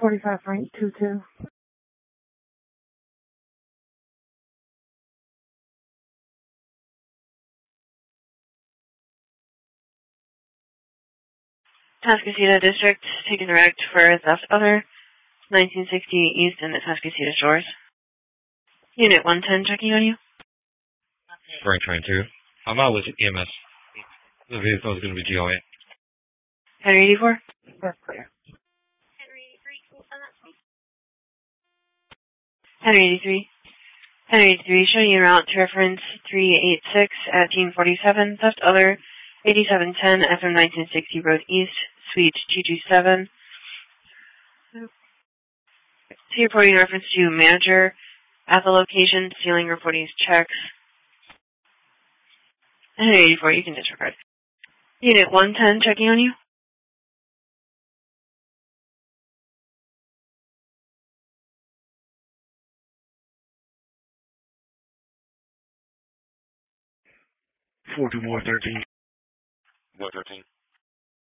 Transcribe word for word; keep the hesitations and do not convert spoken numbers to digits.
forty-five Frank, two two. Tascasita District, taking direct for theft other, nineteen sixty East in the Tascasita Shores. Unit one ten checking on you. Frank Train two. I'm out with E M S. The vehicle is going to be G O A. Henry eighty-four. That's clear. Henry eighty-three. Henry eighty-three, showing you route to reference three eight six at Team forty-seven, theft other, eighty-seven ten F M nineteen sixty Road East, Suite two two seven. See reporting reference to manager at the location, stealing reporting checks. Henry eighty-four, you can disregard. Unit one ten checking on you. four two more thirteen. one thirteen.